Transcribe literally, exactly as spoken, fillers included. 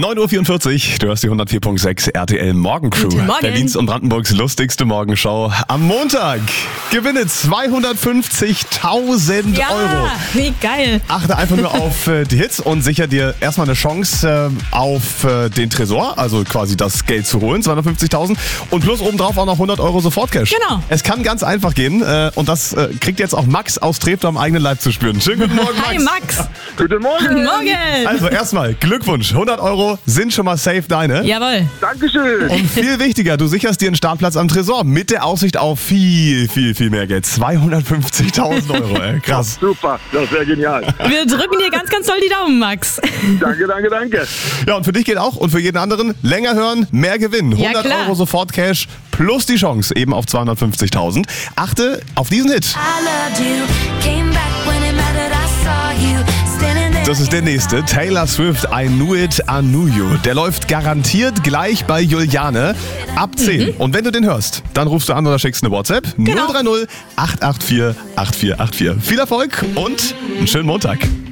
neun Uhr vierundvierzig, du hörst die hundertvier Komma sechs R T L Morgencrew. Guten Morgen. Berlins und Brandenburgs lustigste Morgenshow. Am Montag gewinne zweihundertfünfzigtausend Ja, Euro. wie geil. Achte einfach nur auf äh, die Hits und sicher dir erstmal eine Chance äh, auf äh, den Tresor, also quasi das Geld zu holen, zweihundertfünfzigtausend. Und plus obendrauf auch noch hundert Euro Sofortcash. Genau. Es kann ganz einfach gehen äh, und das äh, kriegt jetzt auch Max aus Treptow am eigenen Leib zu spüren. Schönen guten Morgen, Max. Hi Max. Guten Morgen. Guten Morgen. Also erstmal Glückwunsch, hundert Euro sind schon mal safe deine. Jawohl. Dankeschön. Und viel wichtiger, du sicherst dir einen Startplatz am Tresor mit der Aussicht auf viel, viel, viel mehr Geld. zweihundertfünfzigtausend Euro, ey. Krass. Super, das wäre genial. Wir drücken dir ganz, ganz doll die Daumen, Max. Danke, danke, danke. Ja, und für dich geht auch und für jeden anderen länger hören, mehr gewinnen. Ja, hundert klar. Euro sofort Cash plus die Chance eben auf zweihundertfünfzigtausend. Achte auf diesen Hit. I loved you. Came back when it mattered. I saw you standing there. Das ist der nächste. Taylor Swift, I Knew It, I Knew You. Der läuft garantiert gleich bei Juliane ab zehn. Und wenn du den hörst, dann rufst du an oder schickst eine WhatsApp. Genau. null drei null acht acht vier acht vier acht vier. Viel Erfolg und einen schönen Montag.